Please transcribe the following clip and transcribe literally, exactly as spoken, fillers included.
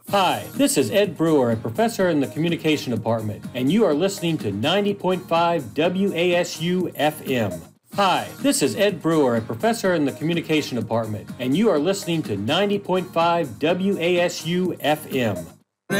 Hi, this is Ed Brewer, a professor in the Communication Department, and you are listening to ninety point five W A S U F M. Hi, this is Ed Brewer, a professor in the Communication Department, and you are listening to ninety point five W A S U F M.